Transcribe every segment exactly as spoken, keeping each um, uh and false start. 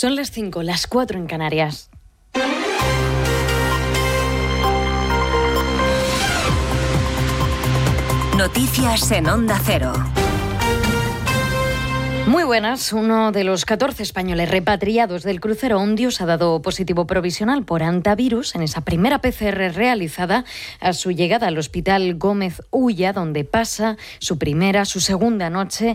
Son las cinco, las cuatro en Canarias. Noticias en Onda Cero. Muy buenas. Uno de los catorce españoles repatriados del crucero Ondius ha dado positivo provisional por hantavirus en esa primera P C R realizada a su llegada al Hospital Gómez Ulla, donde pasa su primera, su segunda noche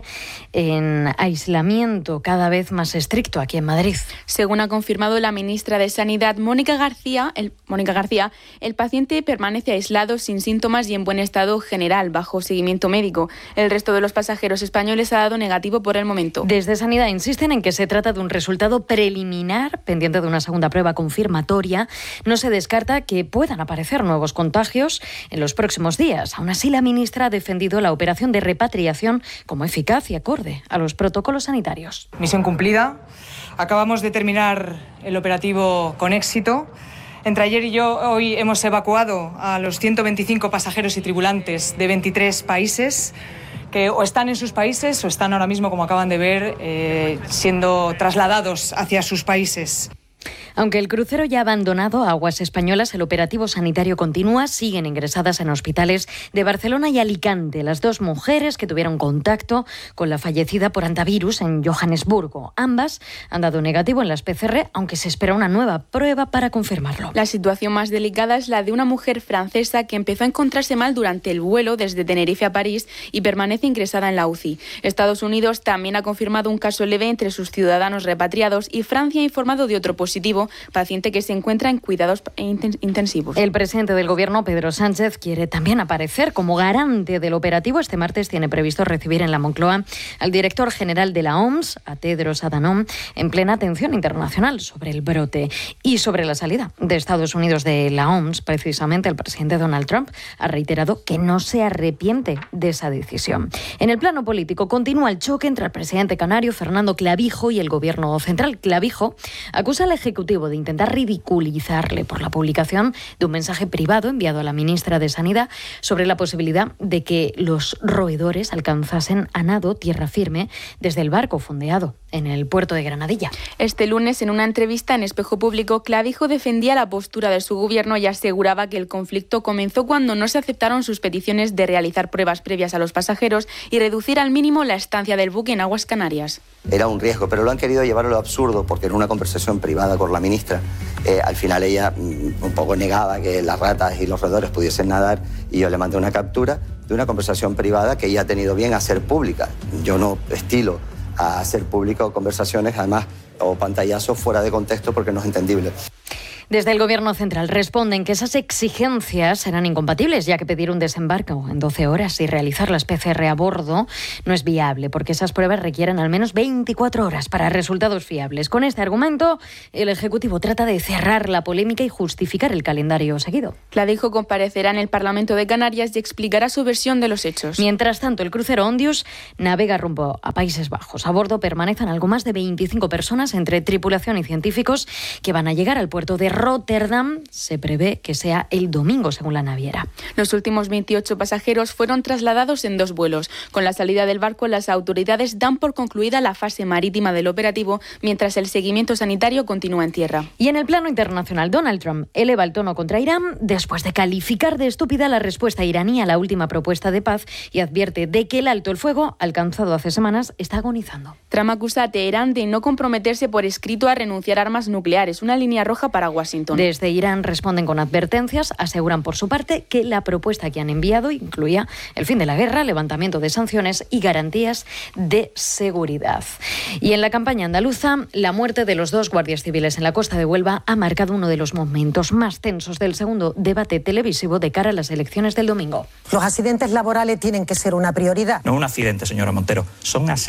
en aislamiento cada vez más estricto aquí en Madrid. Según ha confirmado la ministra de Sanidad, Mónica García, el, Mónica García, el paciente permanece aislado sin síntomas y en buen estado general, bajo seguimiento médico. El resto de los pasajeros españoles ha dado negativo por el momento. Desde Sanidad insisten en que se trata de un resultado preliminar, pendiente de una segunda prueba confirmatoria. No se descarta que puedan aparecer nuevos contagios en los próximos días. Aún así, la ministra ha defendido la operación de repatriación como eficaz y acorde a los protocolos sanitarios. Misión cumplida. Acabamos de terminar el operativo con éxito. Entre ayer y yo, hoy hemos evacuado a los ciento veinticinco pasajeros y tripulantes de veintitrés países que o están en sus países o están ahora mismo, como acaban de ver, eh, siendo trasladados hacia sus países. Aunque el crucero ya ha abandonado aguas españolas, el operativo sanitario continúa. Siguen ingresadas en hospitales de Barcelona y Alicante las dos mujeres que tuvieron contacto con la fallecida por hantavirus en Johannesburgo. Ambas han dado negativo en las P C R, aunque se espera una nueva prueba para confirmarlo. La situación más delicada es la de una mujer francesa que empezó a encontrarse mal durante el vuelo desde Tenerife a París y permanece ingresada en la U C I. Estados Unidos también ha confirmado un caso leve entre sus ciudadanos repatriados y Francia ha informado de otro positivo, paciente que se encuentra en cuidados intensivos. El presidente del Gobierno, Pedro Sánchez, quiere también aparecer como garante del operativo. Este martes tiene previsto recibir en la Moncloa al director general de la O M S, a Tedros Adhanom, en plena atención internacional sobre el brote y sobre la salida de Estados Unidos de la O M S. Precisamente el presidente Donald Trump ha reiterado que no se arrepiente de esa decisión. En el plano político continúa el choque entre el presidente canario, Fernando Clavijo, y el Gobierno central. Clavijo acusa al Ejecutivo de intentar ridiculizarle por la publicación de un mensaje privado enviado a la ministra de Sanidad sobre la posibilidad de que los roedores alcanzasen a nado tierra firme desde el barco fondeado en el puerto de Granadilla. Este lunes, en una entrevista en Espejo Público, Clavijo defendía la postura de su gobierno y aseguraba que el conflicto comenzó cuando no se aceptaron sus peticiones de realizar pruebas previas a los pasajeros y reducir al mínimo la estancia del buque en aguas canarias. Era un riesgo, pero lo han querido llevar a lo absurdo, porque en una conversación privada con la ministra, eh, al final ella mm, un poco negaba que las ratas y los roedores pudiesen nadar, y yo le mandé una captura de una conversación privada que ella ha tenido bien hacer pública. Yo no estilo a hacer público conversaciones, además, o pantallazos fuera de contexto, porque no es entendible. Desde el Gobierno central responden que esas exigencias serán incompatibles, ya que pedir un desembarco en doce horas y realizar las P C R a bordo no es viable, porque esas pruebas requieren al menos veinticuatro horas para resultados fiables. Con este argumento, el Ejecutivo trata de cerrar la polémica y justificar el calendario seguido. Clavijo comparecerá en el Parlamento de Canarias y explicará su versión de los hechos. Mientras tanto, el crucero Ondius navega rumbo a Países Bajos. A bordo permanecen algo más de veinticinco personas, entre tripulación y científicos, que van a llegar al puerto de Rotterdam. Se prevé que sea el domingo, según la naviera. Los últimos veintiocho pasajeros fueron trasladados en dos vuelos. Con la salida del barco, las autoridades dan por concluida la fase marítima del operativo, mientras el seguimiento sanitario continúa en tierra. Y en el plano internacional, Donald Trump eleva el tono contra Irán después de calificar de estúpida la respuesta iraní a la última propuesta de paz y advierte de que el alto el fuego, alcanzado hace semanas, está agonizando. Trump acusa a Teherán de no comprometerse por escrito a renunciar a armas nucleares, una línea roja para Washington. Desde Irán responden con advertencias, aseguran por su parte que la propuesta que han enviado incluía el fin de la guerra, levantamiento de sanciones y garantías de seguridad. Y en la campaña andaluza, la muerte de los dos guardias civiles en la costa de Huelva ha marcado uno de los momentos más tensos del segundo debate televisivo de cara a las elecciones del domingo. Los accidentes laborales tienen que ser una prioridad. No un accidente, señora Montero, son accidentes.